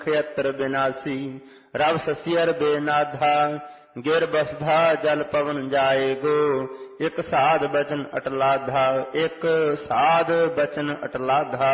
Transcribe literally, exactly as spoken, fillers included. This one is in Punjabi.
ਖੇਤਰ ਬਿਨਾਸੀ। ਰਵ ਸਸਿਅਰ ਬੇਨਾਧਾ ਗਿਰ ਬਸਧਾ ਜਲ ਪਵਨ ਜਾਏਗੋ। ਇਕ ਸਾਧ ਬਚਨ ਅਟਲਾਧਾ ਇਕ ਸਾਧ ਬਚਨ ਅਟਲਾਧਾ।